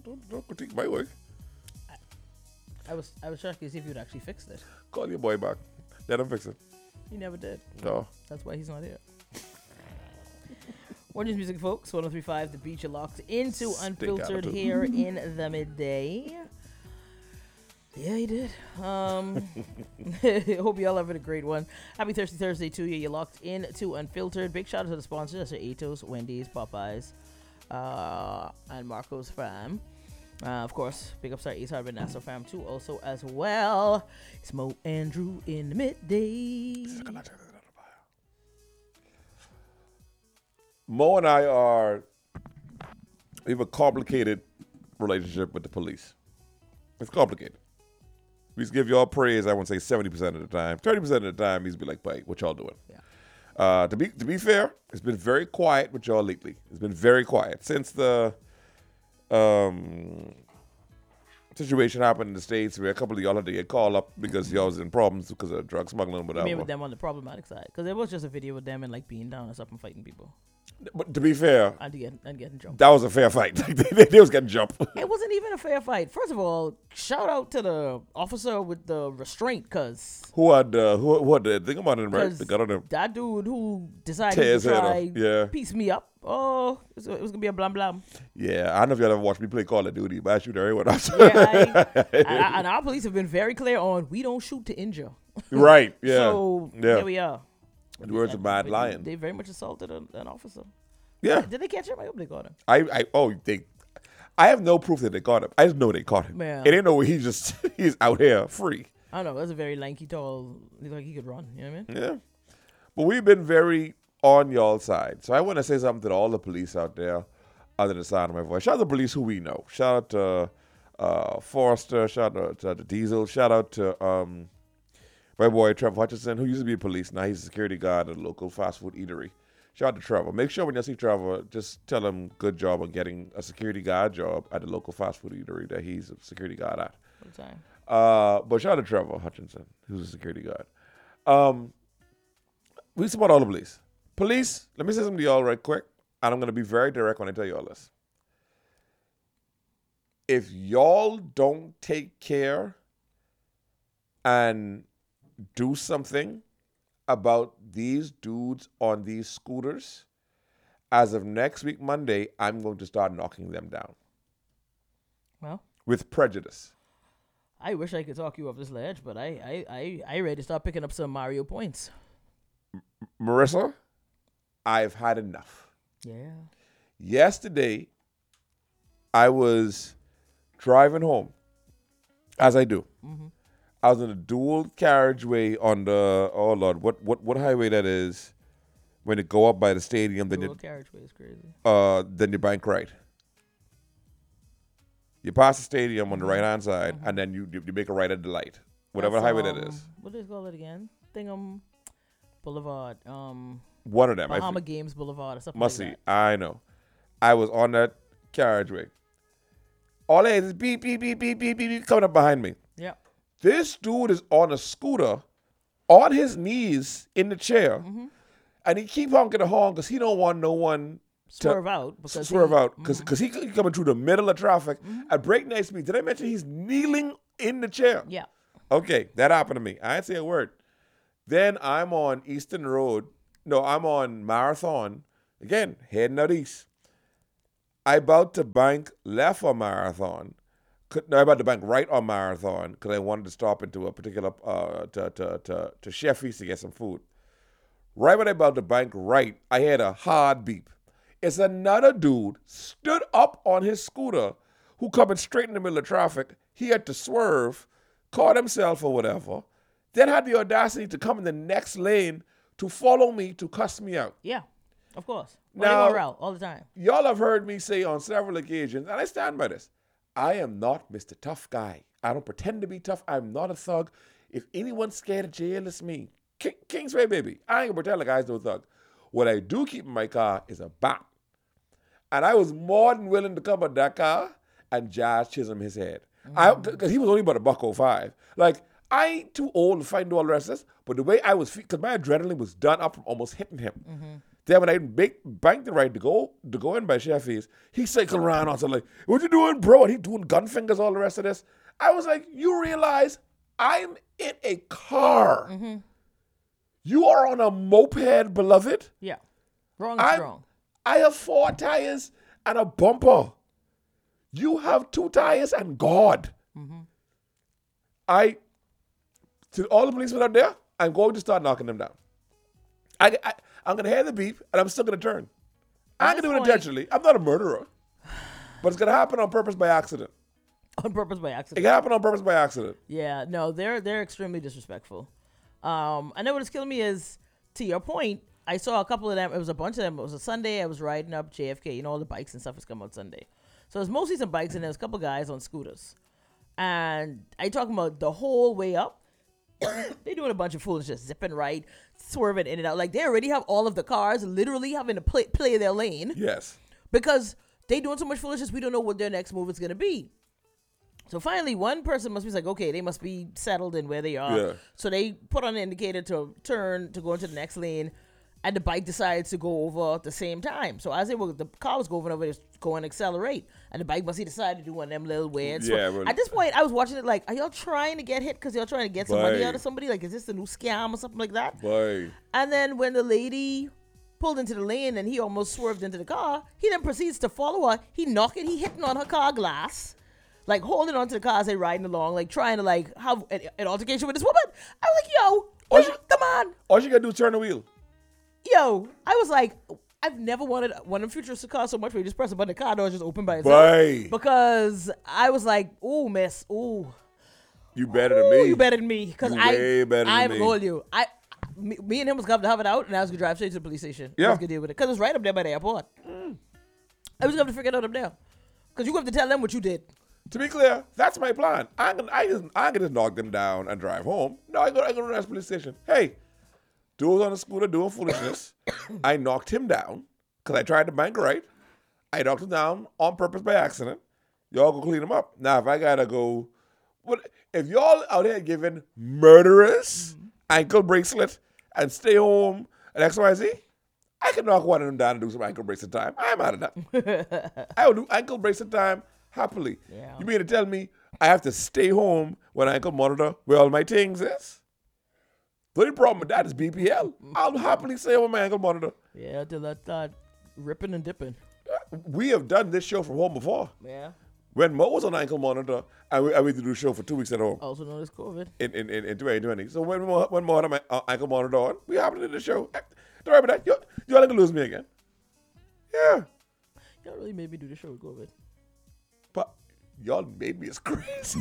Don't critique my work. I was shocked to see if you'd actually fixed it. Call your boy back. Let him fix it. He never did. No. That's why he's not here. Orange's Music, folks. 103.5 The Beach. You're locked into Unfiltered here in the midday. Yeah, he did. Hope y'all having a great one. Happy Thirsty Thursday to you. You're locked into Unfiltered. Big shout out to the sponsors. That's Atos, Wendy's, Popeyes, and Marco's Fam. Of course, big ups to our Ace Harbor Nassau Fam too. Also as well, it's Mo Andrew in the midday. Mo and I we have a complicated relationship with the police. It's complicated. We just give y'all praise, I won't say 70% of the time. 30% of the time, he's be like, "Bye, what y'all doing?" Yeah. To be fair, it's been very quiet with y'all lately. It's been very quiet. Since the situation happened in the States where a couple of y'all had to get called up because y'all was in problems because of drug smuggling and whatever. I mean, with them on the problematic side. Because there was just a video with them and like being down and stuff and fighting people. But to be fair, And getting jumped. that was a fair fight. they was getting jumped. It wasn't even a fair fight. First of all, shout out to the officer with the restraint, cause Who had the thing about him, right? They got on him. that dude who decided Tear his to head try off. Yeah. piece me up. Oh, it was gonna be a blam blam. Yeah, I don't know if y'all ever watched me play Call of Duty, but I shoot everyone else. Yeah, and our police have been very clear on we don't shoot to injure. Right, yeah. So yeah. here we are. The words of Mad Lion. They very much assaulted an officer. Yeah. Did they catch him? I hope they got him. I have no proof that they caught him. I just know they caught him. Yeah. It ain't no way he's out here free. I don't know. That's a very lanky, tall. He's like he could run. You know what I mean? Yeah. But we've been very on y'all's side. So I want to say something to all the police out there other than the sound of my voice. Shout out to the police who we know. Shout out to Forrester. Shout out to Diesel. Shout out to my boy Trevor Hutchinson, who used to be police. Now he's a security guard at a local fast food eatery. Shout out to Trevor. Make sure when you see Trevor, just tell him good job on getting a security guard job at the local fast food eatery that he's a security guard at. All the time. But shout out to Trevor Hutchinson, who's a security guard. We support all the police. Police, let me say something to y'all right quick, and I'm going to be very direct when I tell you all this. If y'all don't take care and do something about these dudes on these scooters, as of next week, Monday, I'm going to start knocking them down. Well, With prejudice. I wish I could talk you off this ledge, but I ready to start picking up some Mario points. Marissa, I've had enough. Yeah. Yesterday, I was driving home, as I do. Mm-hmm. I was in a dual carriageway on the, oh Lord, what highway that is? When you go up by the stadium, then Dual carriageway is crazy. then you bank right. You pass the stadium on the right hand side, and then you make a right at the light, whatever That's, highway that is. What do they call it again? Boulevard. One of them. Bahama Games Boulevard or something Must like see. that. I know. I was on that carriageway. All it is beep, beep, beep, beep, beep, beep, beep, coming up behind me. Yeah. This dude is on a scooter, on his knees in the chair, and he keep honking the horn because he don't want no one Swerve out. Because because he coming through the middle of traffic at breakneck speed. Did I mention he's kneeling in the chair? Yeah. Okay, that happened to me. I didn't say a word. Then I'm on Eastern Road. No, I'm on Marathon. Again, heading out east. I about to bank left on Marathon. I about to bank right on Marathon because I wanted to stop into a particular, to Sheffy's to get some food. Right when I about to bank right, I had a hard beep. It's another dude stood up on his scooter who coming straight in the middle of traffic. He had to swerve, caught himself or whatever, then had the audacity to come in the next lane to follow me to cuss me out. Yeah. Of course. Now- They go around all the time. Y'all have heard me say on several occasions, and I stand by this, I am not Mr. Tough Guy. I don't pretend to be tough. I'm not a thug. If anyone's scared of jail, it's me. Kingsway, baby. I ain't gonna pretend like I was no thug. What I do keep in my car is a bat. And I was more than willing to come at that car and Jazz Chisholm his head. Because he was only about $105. Like, I ain't too old to fight and do all the rest of this, but the way I was, because my adrenaline was done up from almost hitting him. Then when I banked the right to go in by Sheffies, he cycled around and said like, "What you doing, bro?" And he doing gun fingers, all the rest of this. I was like, "You realize I'm in a car. You are on a moped, beloved. Yeah. Wrong is wrong. I have 4 tires and a bumper. You have 2 tires and God." To all the policemen out there, I'm going to start knocking them down. I'm going to hear the beep, and I'm still going to turn. I'm going to do it intentionally. I'm not a murderer. But it's going to happen on purpose by accident. On purpose by It accident. can happen on purpose by accident. Yeah, no, they're extremely disrespectful. And then what's killing me is, to your point, I saw a couple of them. It was a bunch of them. It was a Sunday. I was riding up JFK. All the bikes and stuff was coming out Sunday. So there's mostly some bikes, and there's a couple guys on scooters. And I talking about the whole way up. They doing a bunch of foolishness, zipping right, swerving in and out. Like, they already have all of the cars literally having to play their lane. Yes. Because they doing so much foolishness, we don't know what their next move is going to be. So finally, one person must be like, okay, they must be settled in where they are. Yeah. So they put on an indicator to turn to go into the next lane, and the bike decides to go over at the same time. So as the car was going over, it's going to accelerate, and the bike must have decided to do one of them little weird. Yeah, So at this point, I was watching it like, are y'all trying to get hit because y'all trying to get some money out of somebody? Like, is this a new scam or something like that? Boy. And then when the lady pulled into the lane and he almost swerved into the car, he then proceeds to follow her. He hitting on her car glass, like holding onto the car as they riding along, like trying to like have an altercation with this woman. I was like, yo, come on. All you got to do is turn the wheel. Yo, I was like, I've never wanted one of them future cars so much where you just press a button, the car door just open by itself. Boy. Because I was like, ooh, miss, ooh. You better than me. You better than me. Because way better than I'm me. going you. Me and him was going to have it out, and I was going to drive straight to the police station. Yeah. I was going to deal with it. Because it was right up there by the airport. I was going to figure it out up there. Because you have to tell them what you did. To be clear, that's my plan. I can just knock them down and drive home. No, I go to the police station. Hey, dude was on a scooter doing foolishness. I knocked him down because I tried to bank right. I knocked him down on purpose by accident. Y'all go clean him up. Now, if I gotta go, if y'all out here giving murderers ankle bracelet and stay home and XYZ, I can knock one of them down and do some ankle bracelet time. I'm out of that. I will do ankle bracelet time happily. Yeah. You mean to tell me I have to stay home when I ankle monitor where all my things is? The only problem with that is BPL. I'll happily stay home with my ankle monitor. Yeah, till that start ripping and dipping. We have done this show from home before. Yeah. When Mo was on ankle monitor, and we had to do a show for 2 weeks at home Also known as COVID. in 2020. So when Mo had my ankle monitor on, we happened to do the show. Don't worry about that. Y'all ain't gonna lose me again. Yeah. Y'all really made me do the show with COVID. But y'all made me as crazy.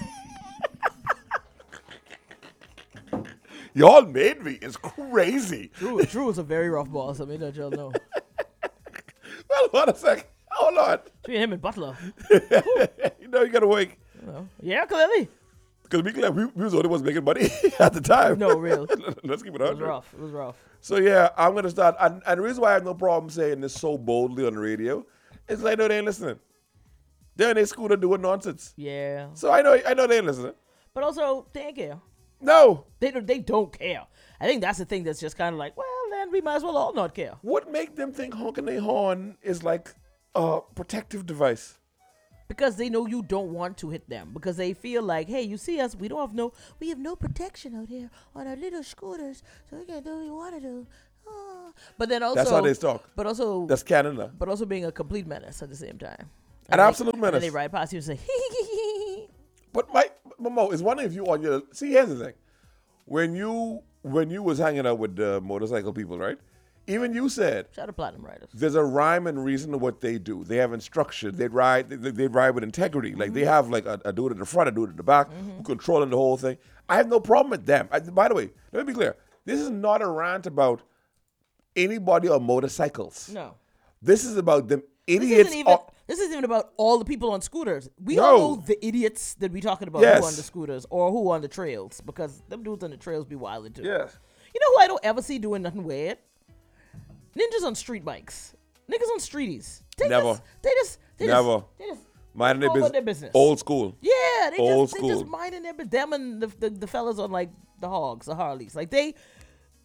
Y'all made me as crazy. Drew was a very rough boss. I mean, that y'all know. Well, hold on a second. Hold on. Between him and Butler. You know you gotta wait. Yeah, clearly. Because we was the only ones making money at the time. No, real. Let's keep it It was 100. rough. It was rough. So yeah, I'm gonna start. And the reason why I have no problem saying this so boldly on the radio is 'cause I know they ain't listening. They're in their scooter doing nonsense. Yeah. So I know they ain't listening. But also, they ain't care. No. They don't care. I think that's the thing that's just kind of like, well, then we might as well all not care. What make them think honking their horn is like a protective device? Because they know you don't want to hit them. Because they feel like, hey, you see us, we have no protection out here on our little scooters, so we can do what we want to do. Oh. But then also, That's how they talk. But also, That's Canada. but also being a complete menace at the same time. An absolute And then menace. they ride past you and say, But Mo, it's one if you on your. See, here's the thing. When you was hanging out with the motorcycle people, right? Even you said shout out to Platinum Riders. there's a rhyme and reason to what they do. They have instruction. They ride with integrity. Like they have like a dude in the front, a dude in the back, who controlling the whole thing. I have no problem with them. By the way, let me be clear. This is not a rant about anybody on motorcycles. No. This is about them This idiots. isn't even about all the people on scooters. We No. all know the idiots that we talking about Yes. who on the scooters or who on the trails, because them dudes on the trails be wilding too. Yes. You know who I don't ever see doing nothing weird? Ninjas on street bikes. Niggas on streeties. Never. They just Never. Minding go about their business. Old school. Yeah, they Old just school. minding their business. Them and the fellas on like the hogs, the Harleys. Like they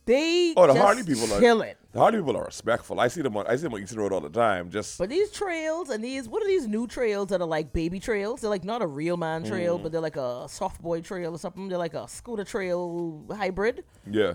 They Oh, the just Harley people are chilling. the Harley people are respectful. I see them on Eastern Road all the time. Just But these trails and what are these new trails that are like baby trails? They're like not a real man trail, but they're like a soft boy trail or something. They're like a scooter trail hybrid. yeah.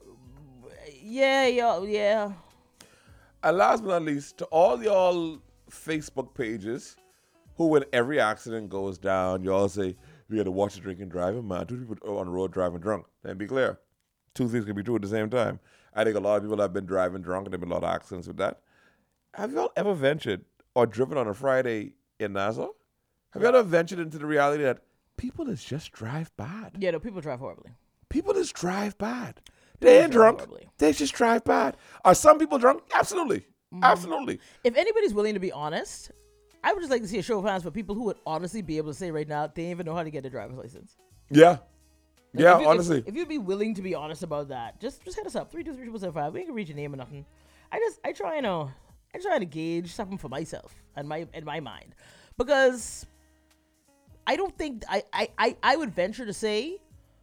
Yeah. And last but not least, to all y'all Facebook pages who, when every accident goes down, you all say, we got to watch the drinking driving, man. Two people on the road driving drunk. And be clear, two things can be true at the same time. I think a lot of people have been driving drunk and there have been a lot of accidents with that. Have y'all ever ventured or driven on a Friday in Nassau? Have y'all ever ventured into the reality that people is just drive bad? Yeah, no, people drive horribly. People just drive bad. They ain't drunk. Horribly. They just drive bad. Are some people drunk? Absolutely. Absolutely. If anybody's willing to be honest, I would just like to see a show of hands for people who would honestly be able to say right now they don't even know how to get a driver's license. Yeah. Yeah, Honestly, honestly. if you'd be willing to be honest about that, just hit us up 323-775. We ain't gonna read your name or nothing. I try to gauge something for myself and my mind, because I don't think I would venture to say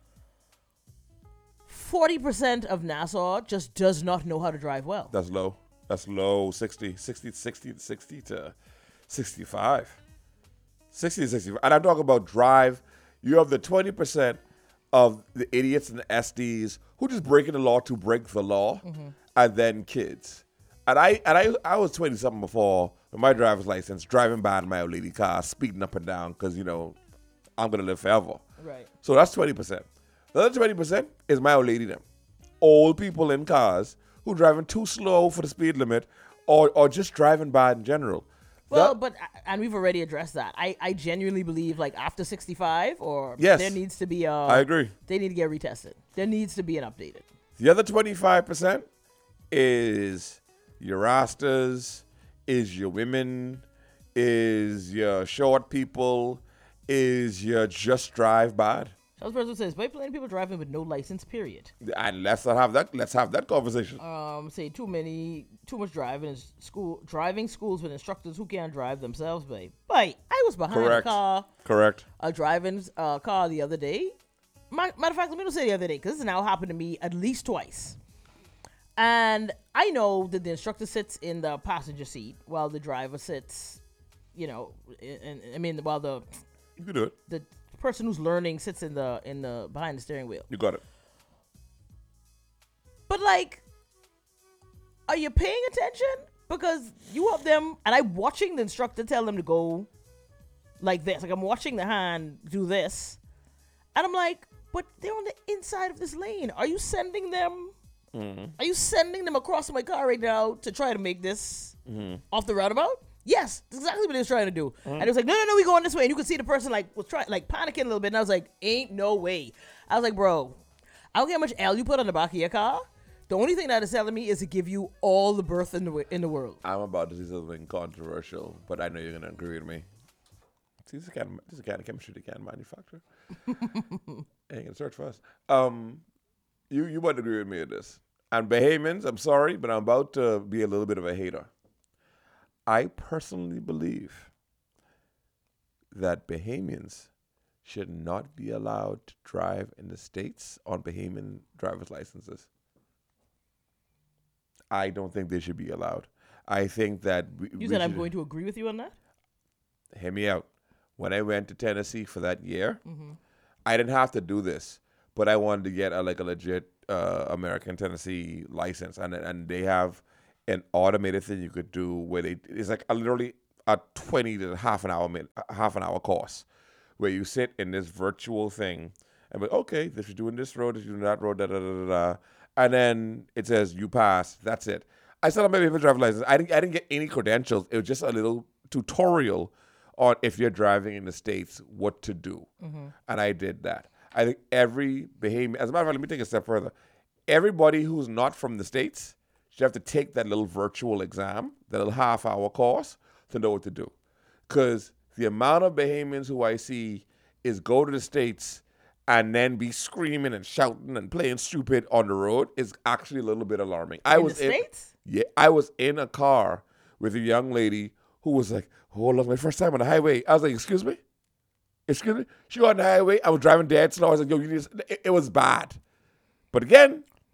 40% of Nassau just does not know how to drive well. That's low. That's low. 60 to 65. 60 to 65. And I'm talking about drive. You have the 20% of the idiots and the SDs who just breaking the law to break the law, and then kids. And I was 20-something before with my driver's license, driving bad in my old lady car, speeding up and down because, I'm going to live forever. Right. So that's 20%. The other 20% is my old lady them. Old people in cars who driving too slow for the speed limit or just driving bad in general. Well, and we've already addressed that. I genuinely believe like after 65 Yes. there needs to be I agree. They need to get retested. There needs to be an updated. The other 25% is your rastas, is your women, is your short people, is your just drive bad. Charles Person says, "Why plenty of people driving with no license? Period." And let's have that conversation. Say too much driving in driving schools with instructors who can't drive themselves. Babe, I was behind a car. Correct. A driving car the other day. Matter of fact, let me not say the other day because this has now happened to me at least twice. And I know that the instructor sits in the passenger seat while the driver sits, while the You can do it. the person who's learning sits in the behind the steering wheel. You got it. But are you paying attention? Because you have them, and I'm watching the instructor tell them to go like this. Like I'm watching the hand do this, and I'm like, but they're on the inside of this lane. Are you sending them? Are you sending them across my car right now to try to make this off the roundabout? Yes, that's exactly what he was trying to do. And he was like, no, we going this way. And you could see the person was trying, panicking a little bit. And I was like, ain't no way. I was like, bro, I don't care how much L you put on the back of your car. The only thing that is telling me is to give you all the berth in the world. I'm about to say something controversial, but I know you're going to agree with me. See, this is the kind of chemistry they can manufacture. Ain't going to search for us. You might agree with me with this. And Bahamians, I'm sorry, but I'm about to be a little bit of a hater. I personally believe that Bahamians should not be allowed to drive in the States on Bahamian driver's licenses. I don't think they should be allowed. I think that you said I'm going to agree with you on that? Hear me out. When I went to Tennessee for that year, I didn't have to do this, but I wanted to get a legit American Tennessee license, and they have an automated thing you could do where it's like literally a 20 to half an hour course where you sit in this virtual thing and be okay, if you're doing this road, if you're doing that road, and then it says you pass. That's it. I still have my paper driver's license. I didn't get any credentials. It was just a little tutorial on if you're driving in the States, what to do, and I did that. I think every Bahamian, as a matter of fact, let me take a step further. Everybody who's not from the States should have to take that little virtual exam, that little half-hour course, to know what to do. Because the amount of Bahamians who I see is go to the States and then be screaming and shouting and playing stupid on the road is actually a little bit alarming. In the States? Yeah, I was in a car with a young lady who was like, oh, look, my first time on the highway. I was like, excuse me? Excuse me? She got on the highway. I was driving dead slow. I was like, yo, it was bad. But again,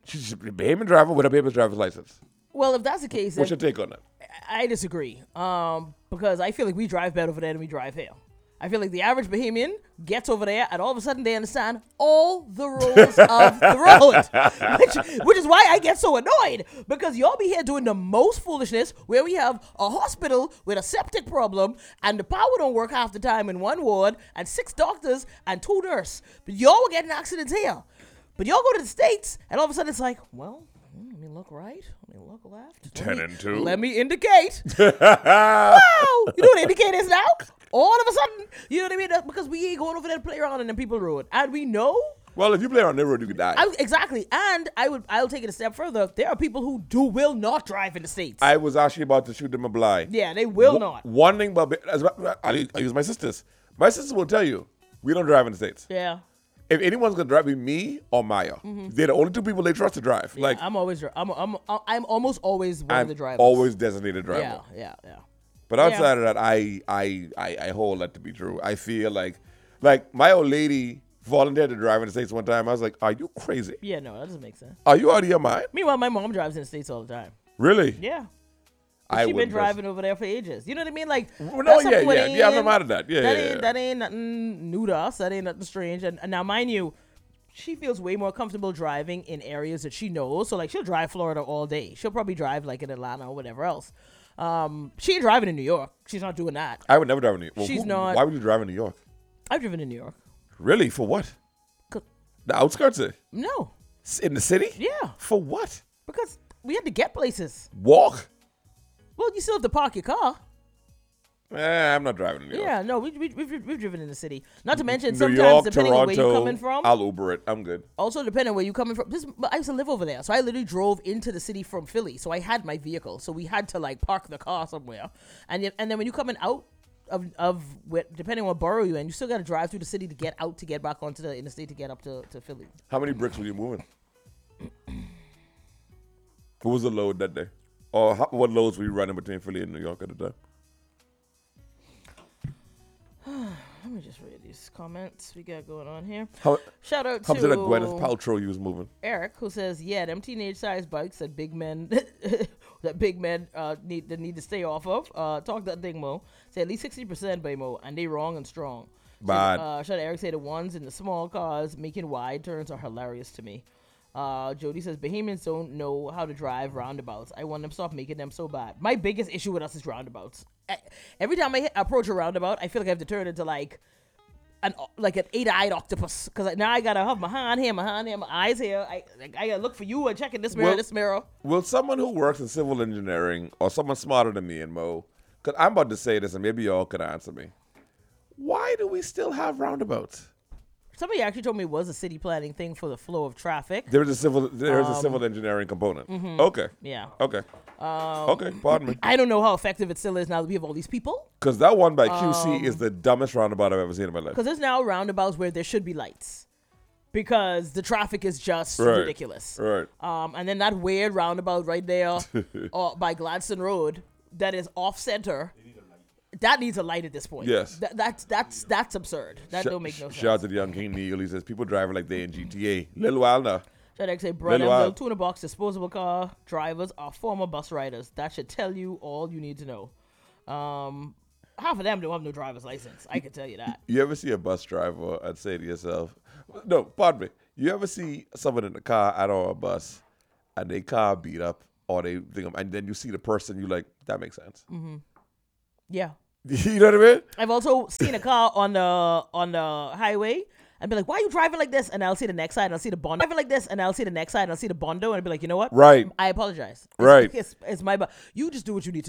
She's a Bahamian driver with a Bahamian driver's license. Well, if that's the case, What's then your take on that? I disagree. Because I feel like we drive better over there than we drive here. I feel like the average Bahamian gets over there and all of a sudden they understand all the rules of the road. Which is why I get so annoyed. Because y'all be here doing the most foolishness where we have a hospital with a septic problem and the power don't work half the time in one ward and 6 doctors and 2 nurses. But y'all were getting accidents here. But y'all go to the States and all of a sudden it's like, well, let me look right. Let me look left. 10 and 2. Let me indicate. Wow! You know what indicate is now? All of a sudden, you know what I mean? That's because we ain't going over there to play around in the people road. And we know. Well, if you play on their road, you could die. Exactly. And I'll take it a step further. There are people who will not drive in the States. I was actually about to shoot them a blind. Yeah, they will not. One thing about I use my sisters. My sisters will tell you, we don't drive in the States. Yeah. If anyone's gonna drive, be me or Maya. They're the only 2 people they trust to drive. Yeah, like I'm always I'm almost always one of the drivers. Always designated driver. Yeah. But outside of that, I hold that to be true. I feel like my old lady volunteered to drive in the States one time. I was like, are you crazy? Yeah, no, that doesn't make sense. Are you out of your mind? Meanwhile, my mom drives in the States all the time. Really? Yeah. I She's been wouldn't driving over there for ages. You know what I mean? Like, Well, no, that's something yeah. that I'm not mad at that. Yeah, That ain't nothing new to us. That ain't nothing strange. And now, mind you, she feels way more comfortable driving in areas that she knows. So, like, she'll drive Florida all day. She'll probably drive, like, in Atlanta or whatever else. She ain't driving in New York. She's not doing that. I would never drive in New York. Well, She's not. Why would you drive in New York? I've driven in New York. Really? For what? 'Cause- The outskirts? No. In the city? Yeah. For what? Because we had to get places. Walk? Well, you still have to park your car. I'm not driving in New York. Yeah, no, we've driven in the city. Not to mention, New sometimes York, depending Toronto, on where you're coming from. I'll Uber it. I'm good. Also, depending on where you're coming from. I used to live over there, so I literally drove into the city from Philly. So I had my vehicle, so we had to like park the car somewhere. And then when you're coming out of depending on what borough you're in, you still got to drive through the city to get out to get back onto the interstate to get up to Philly. How many bricks were you moving? What was the load that day? Or what loads were you running between Philly and New York at the time? Let me just read these comments we got going on here. How Shout out much to that Gwyneth Paltrow you was moving? Eric, who says, "Yeah, them teenage-sized bikes that big men need to stay off of." Talk that thing, Mo. Say at least 60% by Mo, and they wrong and strong. Bad. Shout out Eric. Say the ones in the small cars making wide turns are hilarious to me. Jody says Bahamians don't know how to drive roundabouts. I want them to stop making them so bad. My biggest issue with us is roundabouts. Every time I approach a roundabout, I feel like I have to turn into like an 8-eyed octopus, because now I gotta have my hand here, my eyes here. I gotta look for you and check in this mirror, this mirror. Will someone who works in civil engineering or someone smarter than me and Mo, because I'm about to say this and maybe y'all could answer me. Why do we still have roundabouts? Somebody actually told me it was a city planning thing for the flow of traffic. There is a civil engineering component. Mm-hmm. Okay. Yeah. Okay. Okay. Pardon me. I don't know how effective it still is now that we have all these people. Because that one by QC is the dumbest roundabout I've ever seen in my life. Because there's now roundabouts where there should be lights, because the traffic is just ridiculous. Right. And then that weird roundabout right there by Gladstone Road that is off center. That needs a light at this point. Yes. That's absurd. That don't make no sense. Shout out to the young King Neil. He says people driving like they in GTA. Little while now. Shout out to say Brother tuna box disposable car drivers are former bus riders. That should tell you all you need to know. Half of them don't have no driver's license. I can tell you that. You ever see a bus driver and say to yourself, no, pardon me. You ever see someone in the car at or a bus and they car beat up or they think, and then you see the person, you like, that makes sense. Mm-hmm. Yeah. You know what I mean? I've also seen a car on the highway and be like, why are you driving like this? And I'll see the next side and I'll see the Bondo. Driving like this and I'll see the next side and I'll see the Bondo and I'll be like, you know what? Right. I apologize. Right. It's my, you just do what you need to